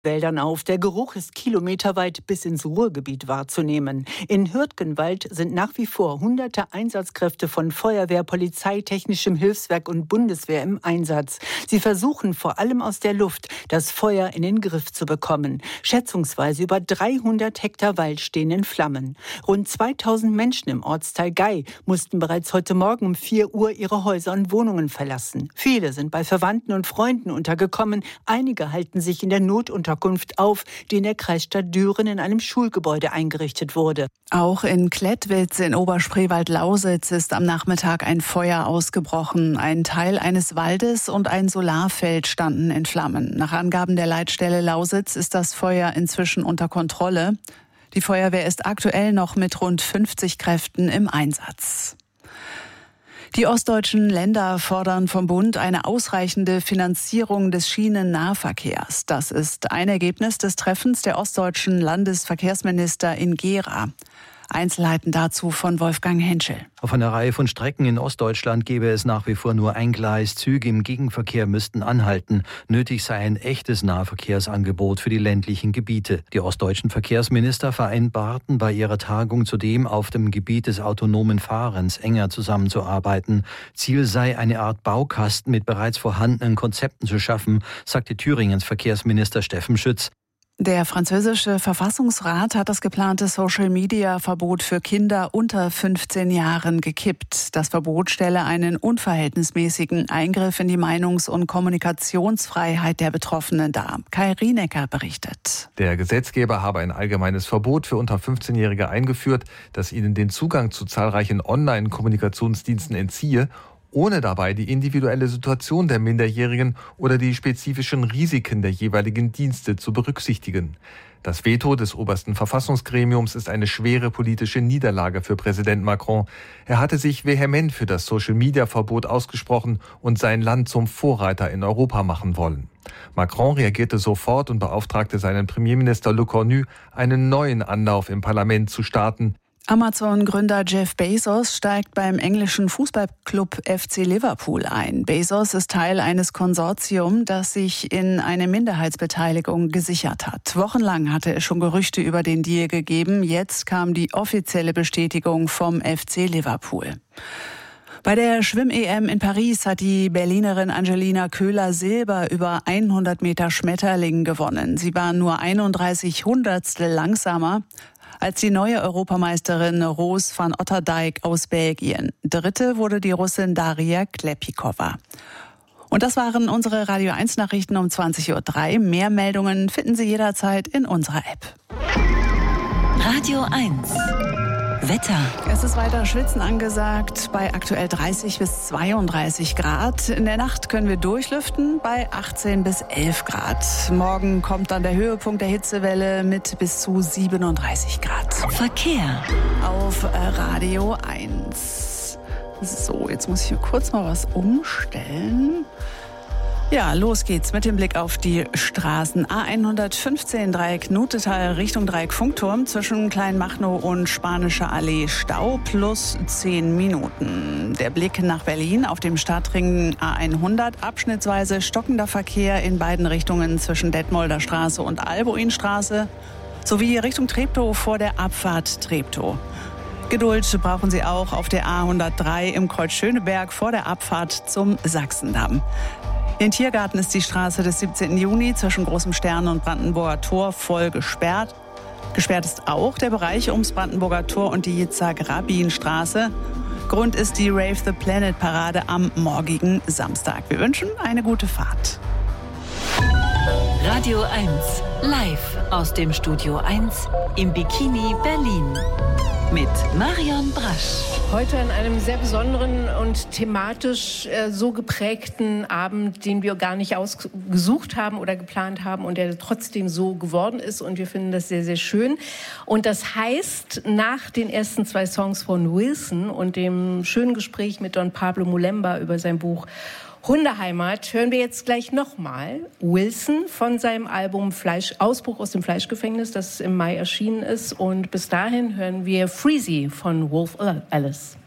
Wäldern auf. Der Geruch ist kilometerweit bis ins Ruhrgebiet wahrzunehmen. In Hürtgenwald sind nach wie vor hunderte Einsatzkräfte von Feuerwehr, Polizei, Technischem Hilfswerk und Bundeswehr im Einsatz. Sie versuchen vor allem aus der Luft, das Feuer in den Griff zu bekommen. Schätzungsweise über 300 Hektar Wald stehen in Flammen. Rund 2000 Menschen im Ortsteil Gei mussten bereits heute Morgen um 4 Uhr ihre Häuser und Wohnungen verlassen. Viele sind bei Verwandten und Freunden untergekommen. Einige halten sich in der Notunterkunft auf, die in der Kreisstadt Düren in einem Schulgebäude eingerichtet wurde. Auch in Klettwitz in Oberspreewald-Lausitz ist am Nachmittag ein Feuer ausgebrochen. Ein Teil eines Waldes und ein Solarfeld standen in Flammen. Nach Angaben der Leitstelle Lausitz ist das Feuer inzwischen unter Kontrolle. Die Feuerwehr ist aktuell noch mit rund 50 Kräften im Einsatz. Die ostdeutschen Länder fordern vom Bund eine ausreichende Finanzierung des Schienennahverkehrs. Das ist ein Ergebnis des Treffens der ostdeutschen Landesverkehrsminister in Gera. Einzelheiten dazu von Wolfgang Henschel. Auf einer Reihe von Strecken in Ostdeutschland gäbe es nach wie vor nur ein Gleis. Züge im Gegenverkehr müssten anhalten. Nötig sei ein echtes Nahverkehrsangebot für die ländlichen Gebiete. Die ostdeutschen Verkehrsminister vereinbarten bei ihrer Tagung zudem, auf dem Gebiet des autonomen Fahrens enger zusammenzuarbeiten. Ziel sei, eine Art Baukasten mit bereits vorhandenen Konzepten zu schaffen, sagte Thüringens Verkehrsminister Steffen Schütz. Der französische Verfassungsrat hat das geplante Social-Media-Verbot für Kinder unter 15 Jahren gekippt. Das Verbot stelle einen unverhältnismäßigen Eingriff in die Meinungs- und Kommunikationsfreiheit der Betroffenen dar. Kai Rienecker berichtet. Der Gesetzgeber habe ein allgemeines Verbot für unter 15-Jährige eingeführt, das ihnen den Zugang zu zahlreichen Online-Kommunikationsdiensten entziehe, ohne dabei die individuelle Situation der Minderjährigen oder die spezifischen Risiken der jeweiligen Dienste zu berücksichtigen. Das Veto des obersten Verfassungsgremiums ist eine schwere politische Niederlage für Präsident Macron. Er hatte sich vehement für das Social-Media-Verbot ausgesprochen und sein Land zum Vorreiter in Europa machen wollen. Macron reagierte sofort und beauftragte seinen Premierminister Le Cornu, einen neuen Anlauf im Parlament zu starten. Amazon-Gründer Jeff Bezos steigt beim englischen Fußballclub FC Liverpool ein. Bezos ist Teil eines Konsortiums, das sich in eine Minderheitsbeteiligung gesichert hat. Wochenlang hatte es schon Gerüchte über den Deal gegeben. Jetzt kam die offizielle Bestätigung vom FC Liverpool. Bei der Schwimm-EM in Paris hat die Berlinerin Angelina Köhler Silber über 100 Meter Schmetterling gewonnen. Sie war nur 31 Hundertstel langsamer als die neue Europameisterin Roos van Otterdijk aus Belgien. Dritte wurde die Russin Daria Klepikova. Und das waren unsere Radio 1 Nachrichten um 20.03 Uhr. Mehr Meldungen finden Sie jederzeit in unserer App. Radio 1 Wetter. Es ist weiter Schwitzen angesagt bei aktuell 30 bis 32 Grad. In der Nacht können wir durchlüften bei 18 bis 11 Grad. Morgen kommt dann der Höhepunkt der Hitzewelle mit bis zu 37 Grad. Verkehr auf Radio 1. So, jetzt muss ich hier kurz mal was umstellen. Ja, los geht's mit dem Blick auf die Straßen. A115 Dreieck Nutetal Richtung Dreieck Funkturm zwischen Kleinmachnow und Spanischer Allee Stau plus 10 Minuten. Der Blick nach Berlin auf dem Stadtring A100 abschnittsweise stockender Verkehr in beiden Richtungen zwischen Detmolder Straße und Alboinstraße sowie Richtung Treptow vor der Abfahrt Treptow. Geduld brauchen Sie auch auf der A103 im Kreuz Schöneberg vor der Abfahrt zum Sachsendamm. In Tiergarten ist die Straße des 17. Juni zwischen Großem Stern und Brandenburger Tor voll gesperrt. Gesperrt ist auch der Bereich ums Brandenburger Tor und die Yitzhak-Rabin-Straße. Grund ist die Rave the Planet Parade am morgigen Samstag. Wir wünschen eine gute Fahrt. Radio 1 live aus dem Studio 1 im Bikini Berlin mit Marion Brasch. Heute an einem sehr besonderen und thematisch so geprägten Abend, den wir gar nicht ausgesucht haben oder geplant haben und der trotzdem so geworden ist. Und wir finden das sehr, sehr schön. Und das heißt, nach den ersten 2 Songs von Wilson und dem schönen Gespräch mit Don Pablo Mulemba über sein Buch Hundeheimat hören wir jetzt gleich nochmal Wilson von seinem Album Ausbruch aus dem Fleischgefängnis, das im Mai erschienen ist. Und bis dahin hören wir Freezy von Wolf Alice.